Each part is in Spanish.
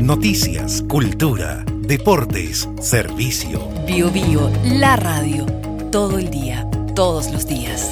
Noticias, cultura, deportes, servicio. Bio, la radio. Todo el día, todos los días.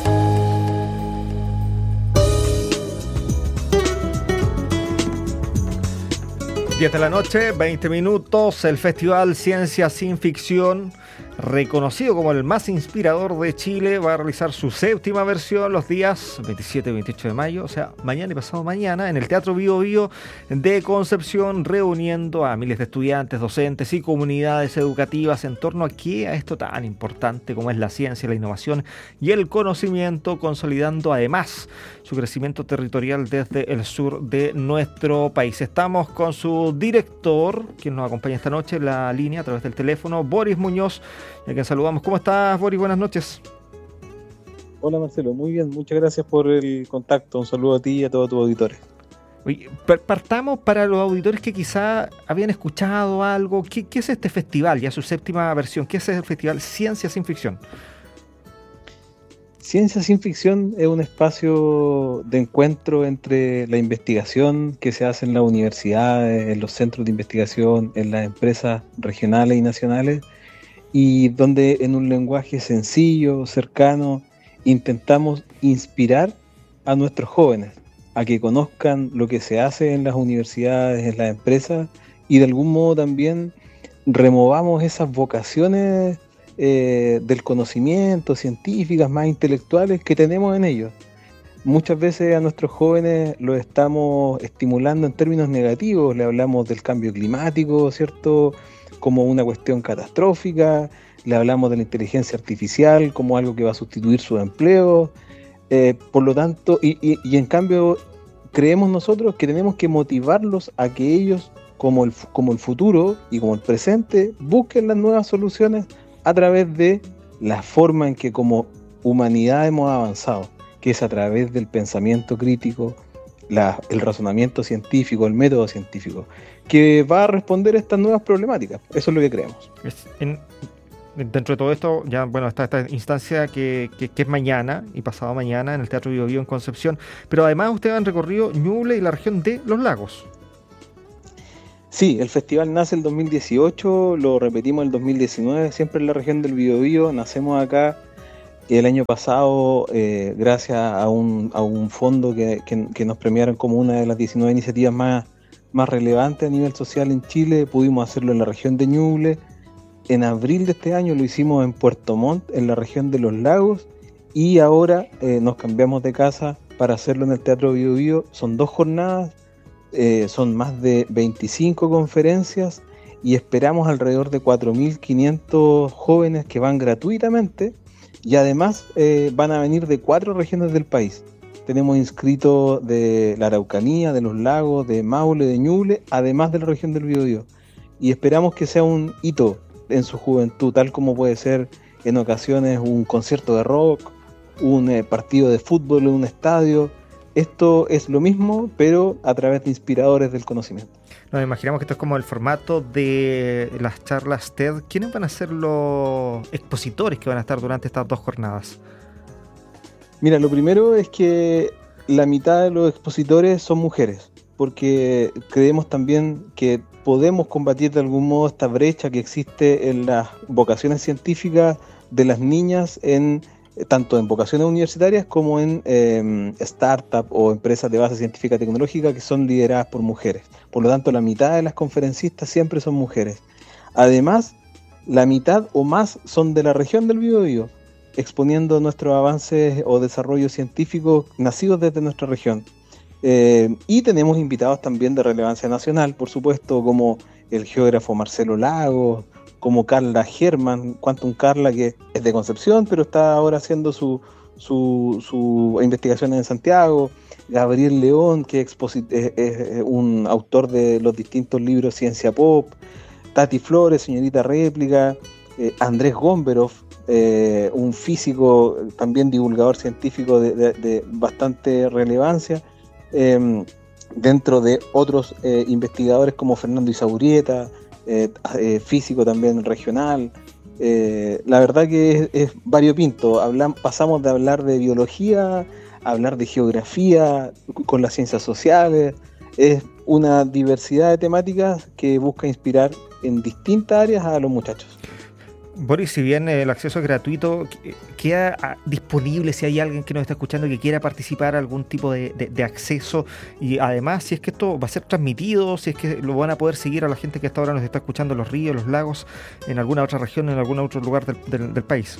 Diez de la noche, 20 minutos. El Festival Ciencia Sin Ficción, reconocido como el más inspirador de Chile, va a realizar su 7ª versión los días 27 y 28 de mayo, o sea, mañana y pasado mañana, en el Teatro Bio de Concepción, reuniendo a miles de estudiantes, docentes y comunidades educativas en torno a esto tan importante como es la ciencia, la innovación y el conocimiento, consolidando además su crecimiento territorial desde el sur de nuestro país. Estamos con su director, quien nos acompaña esta noche en la línea a través del teléfono, Boris Muñoz, a quien saludamos. ¿Cómo estás, Boris? Buenas noches. Hola, Marcelo. Muy bien. Muchas gracias por el contacto. Un saludo a ti y a todos tus auditores. Oye, partamos para los auditores que quizá habían escuchado algo. ¿Qué es este festival? Ya su 7ª versión. ¿Qué es el Festival Ciencia Sin Ficción? Ciencia Sin Ficción es un espacio de encuentro entre la investigación que se hace en las universidades, en los centros de investigación, en las empresas regionales y nacionales, y donde en un lenguaje sencillo, cercano, intentamos inspirar a nuestros jóvenes a que conozcan lo que se hace en las universidades, en las empresas, y de algún modo también removamos esas vocaciones del conocimiento, científicas, más intelectuales que tenemos en ellos. Muchas veces a nuestros jóvenes los estamos estimulando en términos negativos, le hablamos del cambio climático, ¿cierto?, como una cuestión catastrófica, le hablamos de la inteligencia artificial como algo que va a sustituir sus empleos, por lo tanto, y en cambio creemos nosotros que tenemos que motivarlos a que ellos, como el futuro y como el presente, busquen las nuevas soluciones a través de la forma en que como humanidad hemos avanzado, que es a través del pensamiento crítico, el razonamiento científico, el método científico, que va a responder a estas nuevas problemáticas. Eso es lo que creemos. Dentro de todo esto, ya bueno, está esta instancia que es mañana y pasado mañana en el Teatro Bio en Concepción, pero además ustedes han recorrido Ñuble y la región de Los Lagos. Sí, el festival nace en el 2018, lo repetimos en el 2019, siempre en la región del Biobío. Nacemos acá el año pasado gracias a un fondo que nos premiaron como una de las 19 iniciativas más relevantes a nivel social en Chile. Pudimos hacerlo en la región de Ñuble. En abril de este año lo hicimos en Puerto Montt, en la región de Los Lagos, y ahora nos cambiamos de casa para hacerlo en el Teatro Biobío. Son 2 jornadas. Son más de 25 conferencias y esperamos alrededor de 4.500 jóvenes que van gratuitamente, y además van a venir de 4 regiones del país. Tenemos inscritos de la Araucanía, de Los Lagos, de Maule, de Ñuble, además de la región del Biobío, y esperamos que sea un hito en su juventud, tal como puede ser en ocasiones un concierto de rock, un partido de fútbol en un estadio. Esto es lo mismo, pero a través de inspiradores del conocimiento. Nos imaginamos que esto es como el formato de las charlas TED. ¿Quiénes van a ser los expositores que van a estar durante estas 2 jornadas? Mira, lo primero es que la mitad de los expositores son mujeres, porque creemos también que podemos combatir de algún modo esta brecha que existe en las vocaciones científicas de las niñas, tanto en vocaciones universitarias como en startups o empresas de base científica tecnológica que son lideradas por mujeres. Por lo tanto, la mitad de las conferencistas siempre son mujeres. Además, la mitad o más son de la región del Biobío, exponiendo nuestros avances o desarrollos científicos nacidos desde nuestra región. Y tenemos invitados también de relevancia nacional, por supuesto, como el geógrafo Marcelo Lagos, como Carla Herman, Quantum Carla, que es de Concepción, pero está ahora haciendo su investigación en Santiago, Gabriel León, que es un autor de los distintos libros Ciencia Pop, Tati Flores, Señorita Réplica, Andrés Gomberov, un físico, también divulgador científico de bastante relevancia, dentro de otros investigadores como Fernando Isaurieta, físico también regional. La verdad que es variopinto. Pasamos de hablar de biología a hablar de geografía con las ciencias sociales, es una diversidad de temáticas que busca inspirar en distintas áreas a los muchachos. Boris, si bien el acceso es gratuito, ¿queda disponible si hay alguien que nos está escuchando que quiera participar algún tipo de acceso? Y además, si es que esto va a ser transmitido, si es que lo van a poder seguir a la gente que hasta ahora nos está escuchando en los ríos, los lagos, en alguna otra región, en algún otro lugar del país.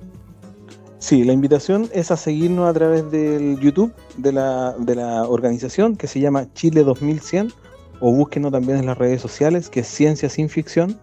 Sí, la invitación es a seguirnos a través del YouTube de la organización, que se llama Chile 2100, o búsquenos también en las redes sociales, que es Ciencia Sin Ficción.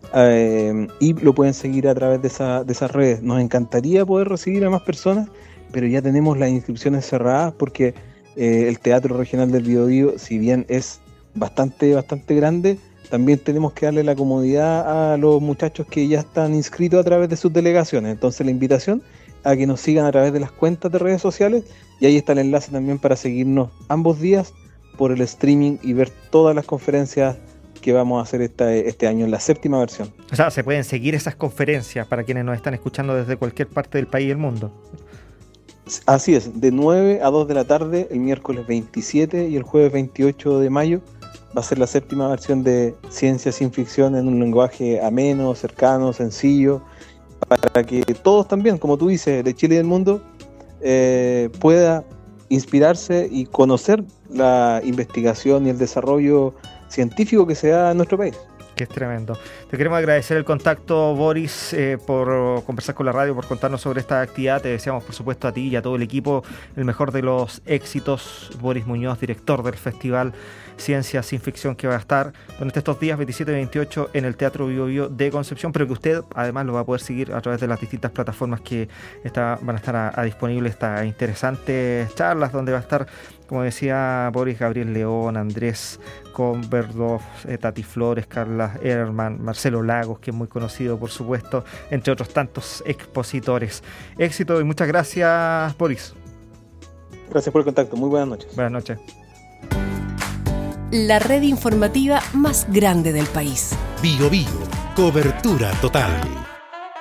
Y lo pueden seguir a través de esas redes. Nos encantaría poder recibir a más personas, pero ya tenemos las inscripciones cerradas porque el Teatro Regional del Biobío, si bien es bastante grande, también tenemos que darle la comodidad a los muchachos que ya están inscritos a través de sus delegaciones. Entonces la invitación a que nos sigan a través de las cuentas de redes sociales, y ahí está el enlace también para seguirnos ambos días por el streaming y ver todas las conferencias que vamos a hacer este año en la 7ª versión. O sea, se pueden seguir esas conferencias para quienes nos están escuchando desde cualquier parte del país y del mundo. Así es, de 9 a 2 de la tarde, el miércoles 27 y el jueves 28 de mayo, va a ser la 7ª versión de Ciencia Sin Ficción en un lenguaje ameno, cercano, sencillo, para que todos también, como tú dices, de Chile y del mundo, pueda inspirarse y conocer la investigación y el desarrollo científico que se da en nuestro país. Que es tremendo. Te queremos agradecer el contacto, Boris, por conversar con la radio, por contarnos sobre esta actividad. Te deseamos, por supuesto, a ti y a todo el equipo el mejor de los éxitos. Boris Muñoz, director del Festival Ciencia Sin Ficción, que va a estar durante estos días 27 y 28 en el Teatro Biobío de Concepción, pero que usted además lo va a poder seguir a través de las distintas plataformas que van a estar disponibles estas interesantes charlas, donde va a estar, como decía Boris, Gabriel León, Andrés Converdoff, Tati Flores, Carla Herman, Marcelo Lagos, que es muy conocido, por supuesto, entre otros tantos expositores. Éxito y muchas gracias, Boris. Gracias por el contacto. Muy buenas noches. Buenas noches. La red informativa más grande del país. Biobío, cobertura total.